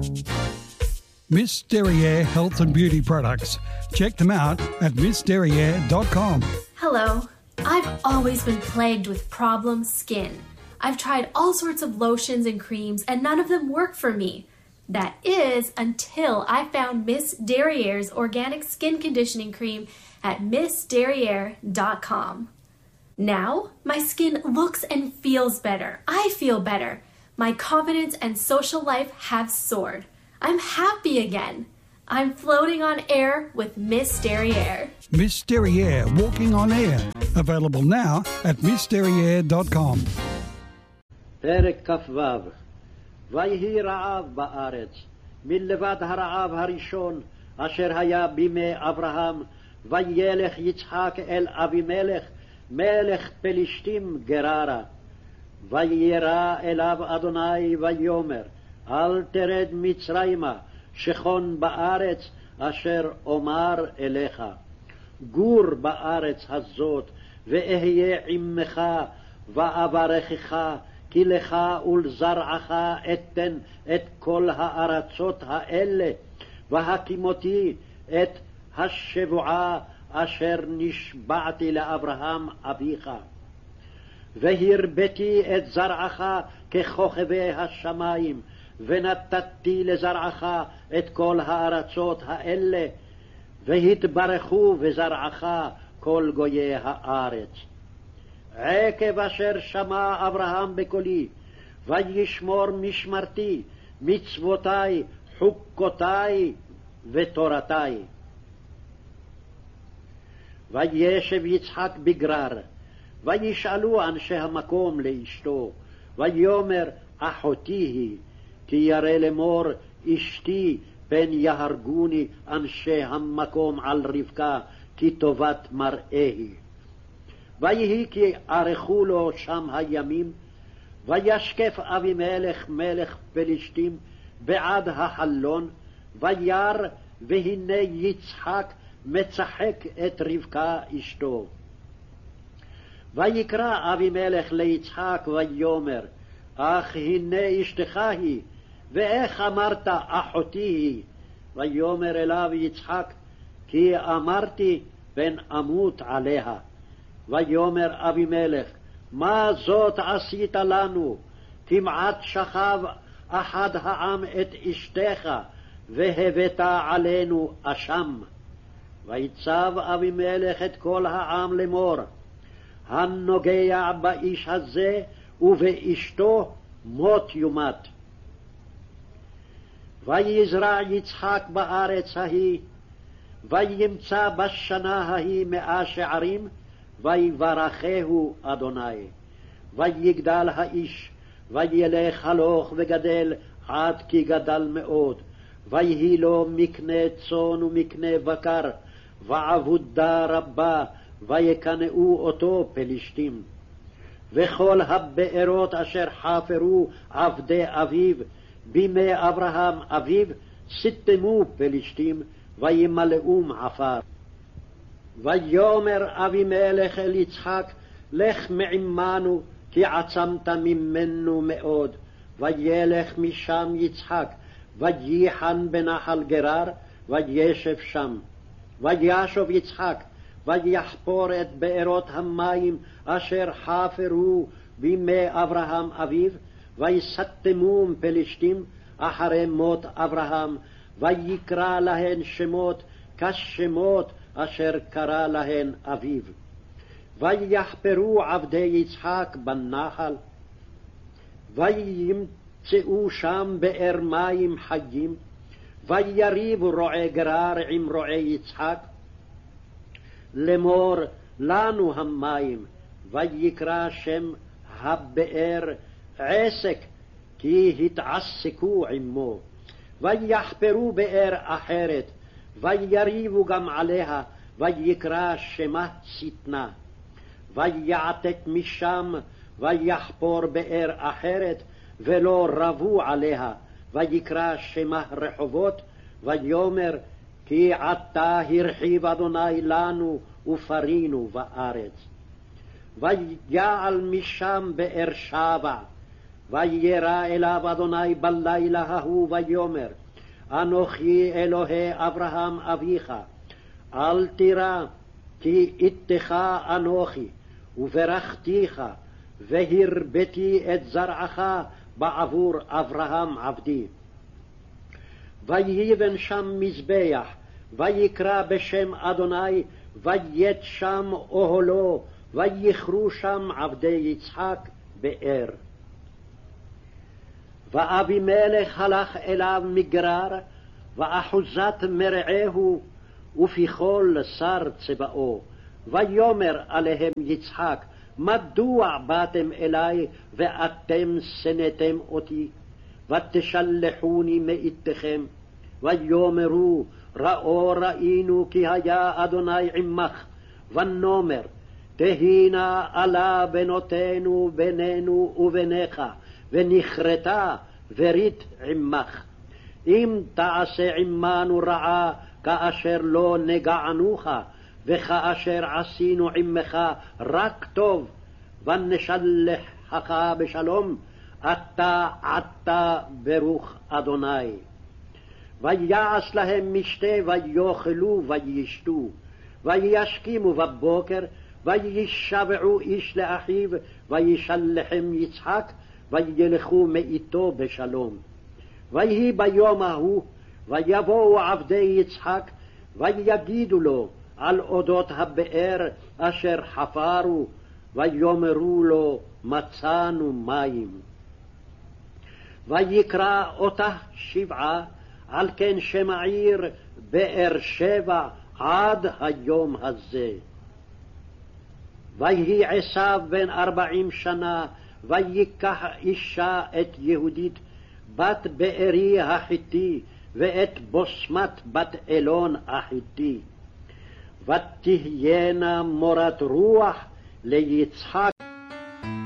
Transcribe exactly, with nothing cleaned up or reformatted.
Miss Derriere Health and Beauty Products. Check them out at miss derriere dot com. Hello. I've always been plagued with problem skin. I've tried all sorts of lotions and creams and none of them work for me. That is until I found Miss Derriere's organic skin conditioning cream at miss derriere dot com. Now, my skin looks and feels better. I feel better. My confidence and social life have soared. I'm happy again. I'm floating on air with Miss Derriere. Miss Derriere Walking on Air. Available now at miss derriere dot com. פרק כ"ו. ויהי רעב בארץ, מלבד הרעב הראשון אשר היה בימי אברהם, וילך יצחק אל אבימלך מלך פלישתים גררה. וירא אליו אדוני ויאמר, אל תרד מצרימה, שכון בארץ אשר אומר אליך. גור בארץ הזאת, ואהיה עמך, ואברכך, כי לך ולזרעך אתן את כל הארצות האלה, והקימותי את השבועה אשר נשבעתי לאברהם אביך. והרביתי את זרעך ככוכבי השמיים, ונתתי לזרעך את כל הארצות האלה, והתברכו בזרעך כל גויי הארץ. עקב אשר שמע אברהם בקולי, וישמור משמרתי, מצוותי, חוקותי ותורתי. וישב יצחק בגרר, וישאלו אנשי המקום לאשתו, ויאמר אחותי היא, כי ירא לאמור אשתי, פן יהרגוני אנשי המקום על רבקה, כי טובת מראה היא. ויהי כי ערכו לו שם הימים, וישקף אבימלך מלך פלישתים בעד החלון, וירא והנה יצחק מצחק את רבקה אשתו. ויקרא אבימלך ליצחק ויאמר, אך הנה אשתך היא, ואיך אמרת אחותי היא? ויאמר אליו יצחק, כי אמרתי פן אמות עליה. ויאמר אבימלך, מה זאת עשית לנו? כמעט שכב אחד העם את אשתך, והבאת עלינו אשם. ויצב אבימלך את כל העם לאמור, הנוגע באיש הזה ובאשתו מות יומת. ויזרע יצחק בארץ ההיא, וימצא בשנה ההיא מאה שערים, ויברכהו אדוני. ויגדל האיש, וילך הלוך וגדל עד כי גדל מאוד, ויהי לו מקנה צאן ומקנה בקר, ועבודה רבה, ויקנאו אותו פלישתים. וכל הבארות אשר חפרו עבדי אביו בימי אברהם אביו, סתמו פלישתים, וימלאום עפר. ויאמר אבימלך אל יצחק, לך מעמנו, כי עצמת ממנו מאוד. וילך משם יצחק, וייחן בנחל גרר, וישב שם. וישוב יצחק, ויחפור את בארות המים אשר חפרו בימי אברהם אביו, ויסתמום פלישתים אחרי מות אברהם, ויקרא להן שמות כשמות אשר קרא להן אביו. ויחפרו עבדי יצחק בנחל, וימצאו שם באר מים חיים, ויריבו רועי גרר עם רועי יצחק, לאמור לנו המים, ויקרא שם הבאר עסק, כי התעסקו עמו. ויחפרו באר אחרת, ויריבו גם עליה, ויקרא שמה שטנה. ויעתק משם, ויחפור באר אחרת, ולא רבו עליה, ויקרא שמה רחובות, ויאמר, כי עתה הרחיב אדוני לנו ופרינו בארץ. ויעל משם באר שבע, וירא אליו אדוני בלילה ההוא ויאמר, אנוכי אלוהי אברהם אביך, אל תירא, כי איתך אנוכי, וברכתיך, והרביתי את זרעך בעבור אברהם עבדי. ויבן שם מזבח, ויקרא בשם אדוני, ויית שם אוהלו, ויכרו שם עבדי יצחק באר. ואבימלך הלך אליו מגרר, ואחוזת מרעהו, ופיכול שר צבאו. ויאמר עליהם יצחק, מדוע באתם אלי, ואתם שנאתם אותי, ותשלחוני מאיתכם? ויאמרו, ראו ראינו כי היה אדוני עמך, ונאמר, תהינה עלה בנותינו בינינו וביניך, ונכרתה ורית עמך. אם תעשה עמנו רעה, כאשר לא נגענוך, וכאשר עשינו עמך רק טוב, ונשלחך בשלום, אתה עתה ברוך אדוני. ויעש להם משתה, ויאכלו וישתו, וישכימו בבוקר, וישבעו איש לאחיו, וישלחם יצחק, וילכו מאיתו בשלום. ויהי ביום ההוא, ויבואו עבדי יצחק, ויגידו לו על אודות הבאר אשר חפרו, ויאמרו לו, מצאנו מים. ויקרא אותה שבעה, על כן שם העיר באר שבע עד היום הזה. ויהי עשיו בן ארבעים שנה, ויקח אישה את יהודית, בת בארי החיתי, ואת בוסמת בת אלון החיתי. ותהיינה מורת רוח ליצחק